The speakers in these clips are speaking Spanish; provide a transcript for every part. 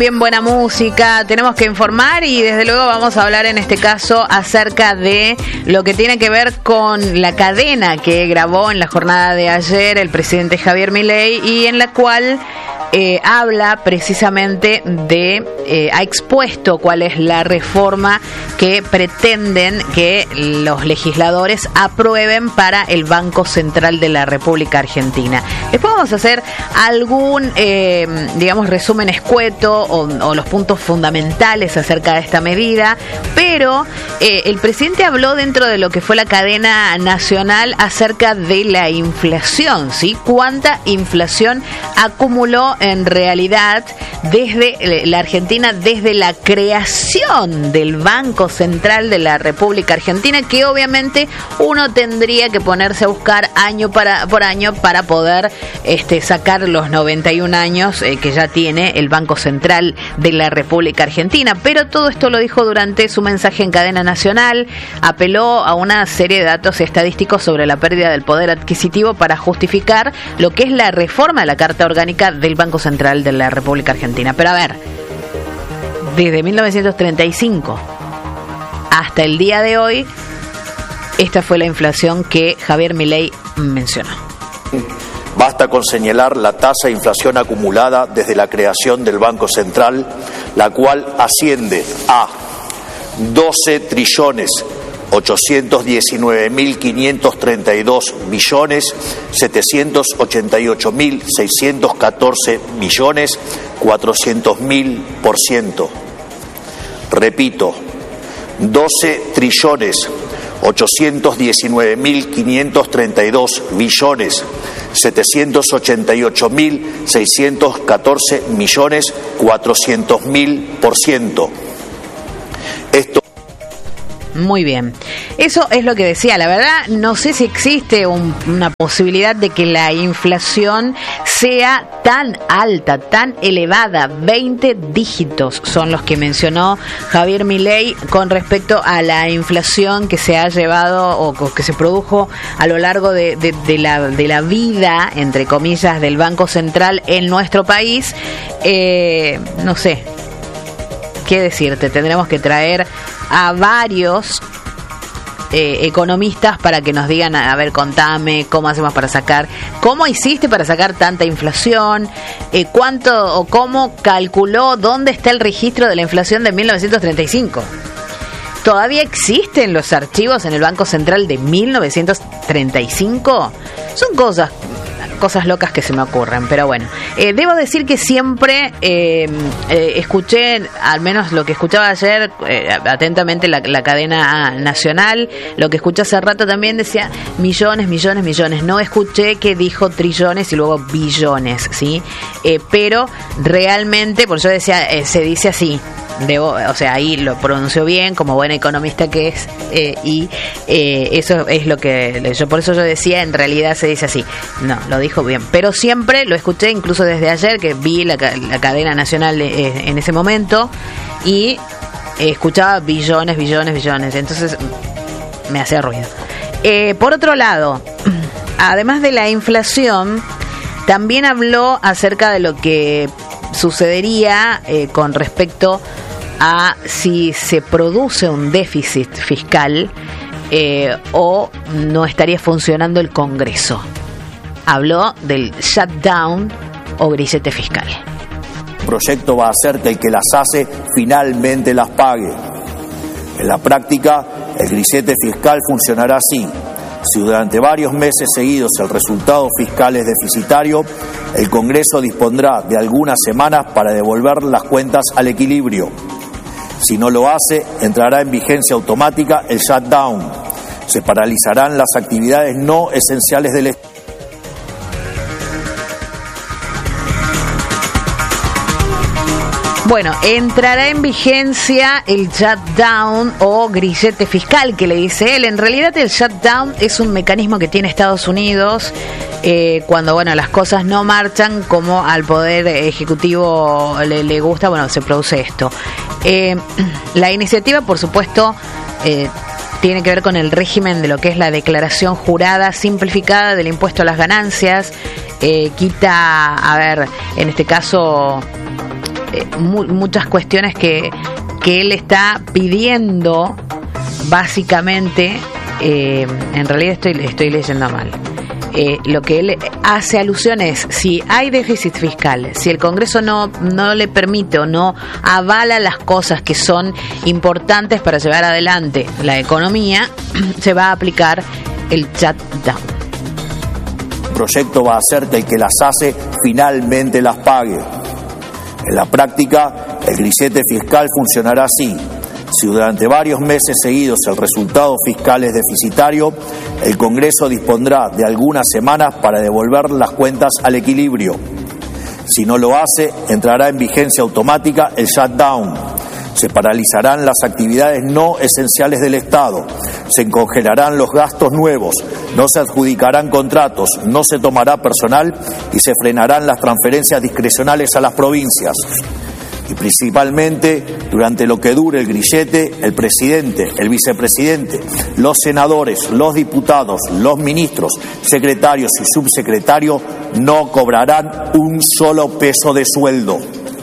Bien, buena música, tenemos que informar y desde luego vamos a hablar en este caso acerca de lo que tiene que ver con la cadena que grabó en la jornada de ayer el presidente Javier Milei y en la cual habla precisamente de, ha expuesto cuál es la reforma que pretenden que los legisladores aprueben para el Banco Central de la República Argentina. Después vamos a hacer algún, digamos, resumen escueto o los puntos fundamentales acerca de esta medida, pero el presidente habló dentro de lo que fue la cadena nacional acerca de la inflación, ¿sí? ¿Cuánta inflación acumuló en realidad desde la Argentina, desde la creación del Banco Central de la República Argentina, que obviamente uno tendría que ponerse a buscar año por año para poder sacar los 91 años que ya tiene el Banco Central de la República Argentina? Pero todo esto lo dijo durante su mensaje en cadena nacional, apeló a una serie de datos estadísticos sobre la pérdida del poder adquisitivo para justificar lo que es la reforma de la Carta Orgánica del Banco Central de la República Argentina. Pero a ver, desde 1935 hasta el día de hoy, esta fue la inflación que Javier Milei mencionó. Basta con señalar la tasa de inflación acumulada desde la creación del Banco Central, la cual asciende a 12.819.532.788.614.400.000%. Repito, 12.819.532.788.614.400.000%. Esto. Muy bien, eso es lo que decía. La verdad, no sé si existe una posibilidad de que la inflación sea tan alta, tan elevada. 20 dígitos son los que mencionó Javier Milei con respecto a la inflación que se ha llevado o que se produjo a lo largo de la vida, entre comillas, del Banco Central en nuestro país. No sé qué decirte, tendremos que traer a varios economistas para que nos digan, a ver, contame, ¿cómo hacemos para sacar? ¿Cómo hiciste para sacar tanta inflación? ¿Cuánto o cómo calculó? ¿Dónde está el registro de la inflación de 1935? ¿Todavía existen los archivos en el Banco Central de 1935? Son cosas locas que se me ocurren, pero bueno, debo decir que siempre escuché, al menos lo que escuchaba ayer, atentamente la cadena nacional, lo que escuché hace rato también decía millones, no escuché que dijo trillones y luego billones, ¿sí? Pero realmente, por eso decía, se dice así. O sea, ahí lo pronunció bien como buena economista que es, y eso es lo que por eso yo decía, en realidad se dice así. No, lo dijo bien, pero siempre lo escuché, incluso desde ayer que vi la cadena nacional en ese momento, y escuchaba billones, entonces me hacía ruido. Por otro lado, además de la inflación, también habló acerca de lo que sucedería con respecto a si se produce un déficit fiscal o no estaría funcionando el Congreso. Habló del shutdown o grillete fiscal. El proyecto va a hacer que el que las hace finalmente las pague. En la práctica, el grillete fiscal funcionará así. Si durante varios meses seguidos el resultado fiscal es deficitario, el Congreso dispondrá de algunas semanas para devolver las cuentas al equilibrio. Si no lo hace, entrará en vigencia automática el shutdown. Se paralizarán las actividades no esenciales del Estado. Bueno, entrará en vigencia el shutdown o grillete fiscal, que le dice él. En realidad el shutdown es un mecanismo que tiene Estados Unidos cuando las cosas no marchan como al Poder Ejecutivo le gusta, se produce esto. La iniciativa, por supuesto, tiene que ver con el régimen de lo que es la declaración jurada simplificada del impuesto a las ganancias. Quita, en este caso, muchas cuestiones que él está pidiendo, básicamente. En realidad estoy leyendo mal. Lo que él hace alusión es, si hay déficit fiscal, si el Congreso no le permite o no avala las cosas que son importantes para llevar adelante la economía, se va a aplicar el shutdown. El proyecto va a hacer que el que las hace finalmente las pague. En la práctica, el grillete fiscal funcionará así. Si durante varios meses seguidos el resultado fiscal es deficitario, el Congreso dispondrá de algunas semanas para devolver las cuentas al equilibrio. Si no lo hace, entrará en vigencia automática el shutdown. Se paralizarán las actividades no esenciales del Estado, se congelarán los gastos nuevos, no se adjudicarán contratos, no se tomará personal y se frenarán las transferencias discrecionales a las provincias. Y principalmente, durante lo que dure el grillete, el presidente, el vicepresidente, los senadores, los diputados, los ministros, secretarios y subsecretarios no cobrarán un solo peso de sueldo.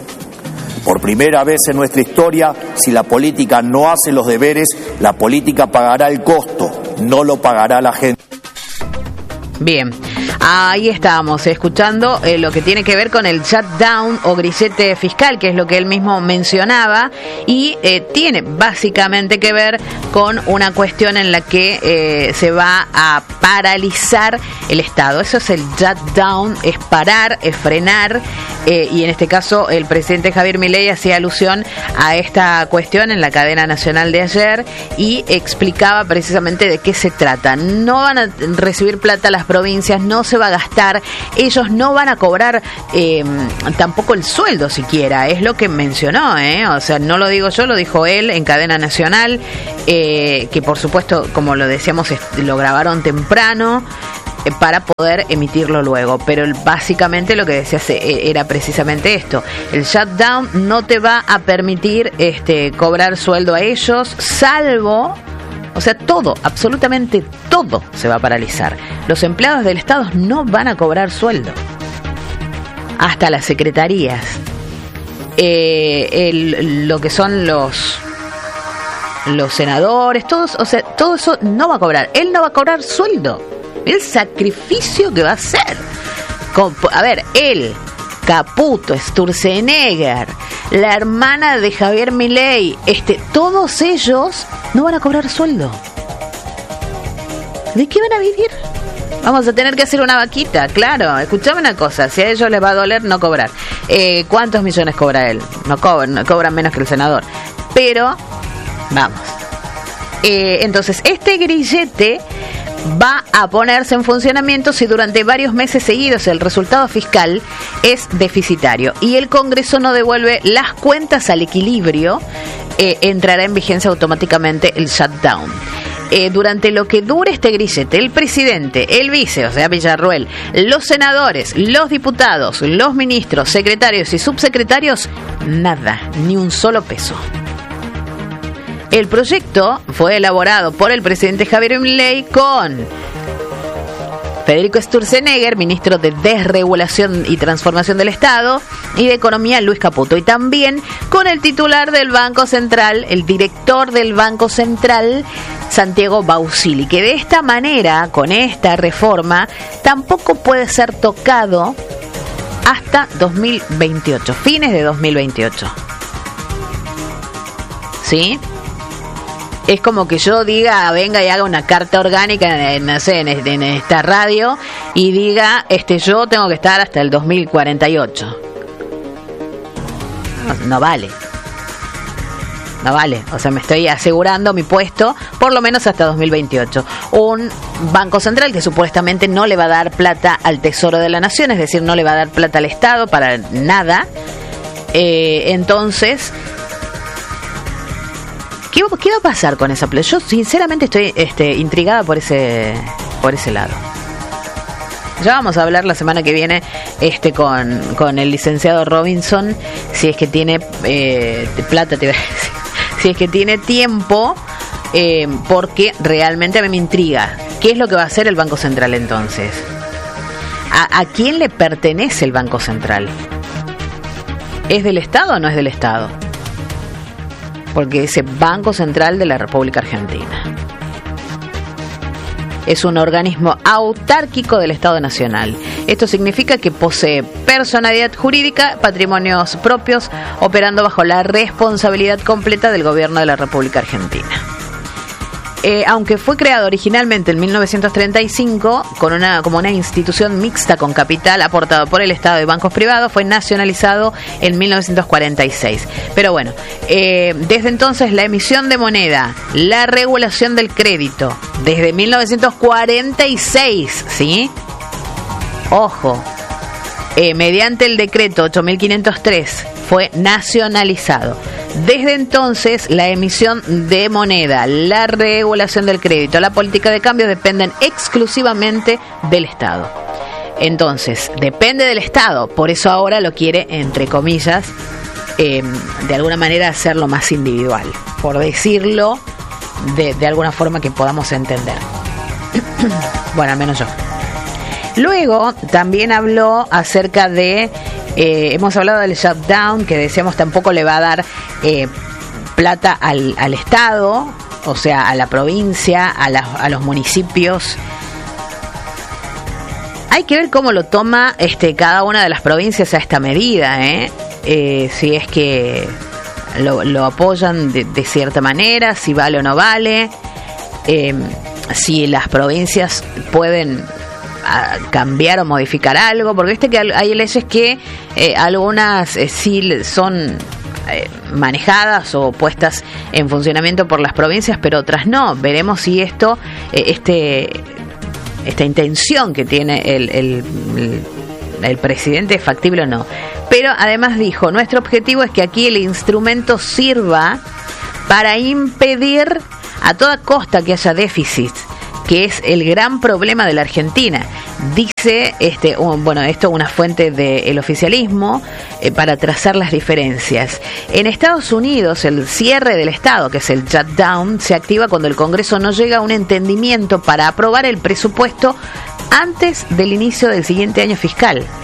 Por primera vez en nuestra historia, si la política no hace los deberes, la política pagará el costo, no lo pagará la gente. Bien, ahí estábamos escuchando lo que tiene que ver con el shutdown o grillete fiscal, que es lo que él mismo mencionaba, y tiene básicamente que ver con una cuestión en la que se va a paralizar el Estado. Eso es el shutdown, es parar, es frenar, y en este caso el presidente Javier Milei hacía alusión a esta cuestión en la cadena nacional de ayer y explicaba precisamente de qué se trata. No van a recibir plata las provincias, no se va a gastar, ellos no van a cobrar tampoco el sueldo siquiera, es lo que mencionó, o sea, no lo digo yo, lo dijo él en cadena nacional, que por supuesto, como lo decíamos, lo grabaron temprano para poder emitirlo luego, pero básicamente lo que decía era precisamente esto: el shutdown no te va a permitir cobrar sueldo a ellos, salvo, o sea, todo, absolutamente todo se va a paralizar. Los empleados del Estado no van a cobrar sueldo, hasta las secretarías, lo que son los senadores, todos, o sea, todo eso no va a cobrar. Él no va a cobrar sueldo. El sacrificio que va a hacer. A ver, él, Caputo, Sturzenegger, la hermana de Javier Milei, todos ellos no van a cobrar sueldo. ¿De qué van a vivir? Vamos a tener que hacer una vaquita, claro. Escuchame una cosa, si a ellos les va a doler no cobrar. ¿Cuántos millones cobra él? No cobran menos que el senador. Pero, vamos. Entonces, este grillete va a ponerse en funcionamiento si durante varios meses seguidos el resultado fiscal es deficitario y el Congreso no devuelve las cuentas al equilibrio. Entrará en vigencia automáticamente el shutdown. Durante lo que dure este grillete, el presidente, el vice, o sea Villarruel, los senadores, los diputados, los ministros, secretarios y subsecretarios, nada, ni un solo peso. El proyecto fue elaborado por el presidente Javier Milei con Federico Sturzenegger, ministro de Desregulación y Transformación del Estado, y de Economía, Luis Caputo, y también con el titular del Banco Central, el director del Banco Central, Santiago Bausili, que de esta manera, con esta reforma, tampoco puede ser tocado hasta 2028, fines de 2028. ¿Sí? Es como que yo diga, venga y haga una carta orgánica en esta radio y diga, yo tengo que estar hasta el 2048. No vale. No vale. O sea, me estoy asegurando mi puesto por lo menos hasta 2028. Un Banco Central que supuestamente no le va a dar plata al Tesoro de la Nación, es decir, no le va a dar plata al Estado para nada. Entonces, ¿qué va a pasar con esa plata? Yo sinceramente estoy intrigada por ese lado. Ya vamos a hablar la semana que viene con el licenciado Robinson, si es que tiene plata, te iba a decir, si es que tiene tiempo, porque realmente a mí me intriga. ¿Qué es lo que va a hacer el Banco Central entonces? ¿A quién le pertenece el Banco Central? ¿Es del Estado o no es del Estado? Porque dice Banco Central de la República Argentina. Es un organismo autárquico del Estado Nacional. Esto significa que posee personalidad jurídica, patrimonios propios, operando bajo la responsabilidad completa del Gobierno de la República Argentina. Aunque fue creado originalmente en 1935 como una institución mixta con capital aportado por el Estado y bancos privados, fue nacionalizado en 1946. Pero bueno, desde entonces la emisión de moneda, la regulación del crédito, desde 1946, ¿sí? Ojo, mediante el decreto 8503 fue nacionalizado. Desde entonces, la emisión de moneda, la regulación del crédito, la política de cambio dependen exclusivamente del Estado. Entonces, depende del Estado, por eso ahora lo quiere, entre comillas, de alguna manera hacerlo más individual, por decirlo de alguna forma que podamos entender. Bueno, al menos yo. Luego, también habló acerca de... hemos hablado del shutdown, que decíamos tampoco le va a dar plata al Estado, o sea, a la provincia, a los municipios. Hay que ver cómo lo toma cada una de las provincias a esta medida, si es que lo apoyan de cierta manera, si vale o no vale, si las provincias pueden cambiar o modificar algo, porque viste que hay leyes que algunas sí son manejadas o puestas en funcionamiento por las provincias, pero otras no. Veremos si esto esta intención que tiene el presidente es factible o no. Pero además dijo, nuestro objetivo es que aquí el instrumento sirva para impedir a toda costa que haya déficit, que es el gran problema de la Argentina. Dice esto una fuente del oficialismo para trazar las diferencias. En Estados Unidos, el cierre del Estado, que es el shutdown, se activa cuando el Congreso no llega a un entendimiento para aprobar el presupuesto antes del inicio del siguiente año fiscal.